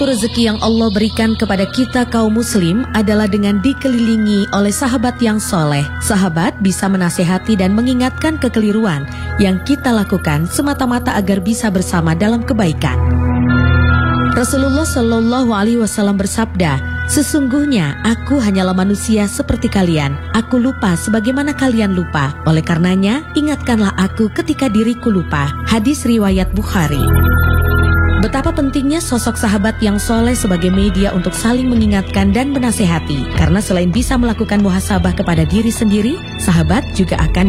Rezeki yang Allah berikan kepada kita kaum muslim adalah dengan dikelilingi oleh sahabat yang soleh. Sahabat bisa menasehati dan mengingatkan kekeliruan yang kita lakukan semata-mata agar bisa bersama dalam kebaikan. Rasulullah Shallallahu Alaihi Wasallam bersabda, "Sesungguhnya aku hanyalah manusia seperti kalian. Aku lupa sebagaimana kalian lupa. Oleh karenanya, ingatkanlah aku ketika diriku lupa." Hadis riwayat Bukhari. Betapa pentingnya sosok sahabat yang soleh sebagai media untuk saling mengingatkan dan menasehati. Karena selain bisa melakukan muhasabah kepada diri sendiri, sahabat juga akan